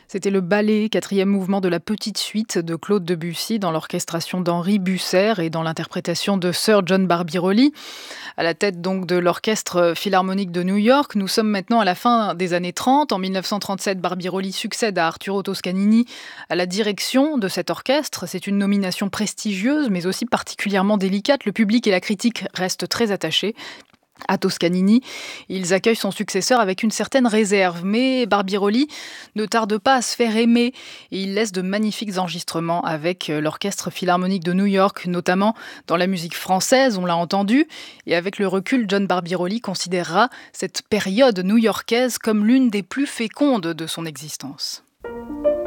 C'était le ballet, quatrième mouvement de la petite suite de Claude Debussy dans l'orchestration d'Henri Busser et dans l'interprétation de Sir John Barbirolli. À la tête donc de l'Orchestre Philharmonique de New York, nous sommes maintenant à la fin des années 30. En 1937, Barbirolli succède à Arturo Toscanini à la direction de cet orchestre. C'est une nomination prestigieuse mais aussi particulièrement délicate. Le public et la critique restent très attachés à Toscanini. Ils accueillent son successeur avec une certaine réserve, mais Barbirolli ne tarde pas à se faire aimer et il laisse de magnifiques enregistrements avec l'Orchestre Philharmonique de New York, notamment dans la musique française, on l'a entendu, et avec le recul, John Barbirolli considérera cette période new-yorkaise comme l'une des plus fécondes de son existence.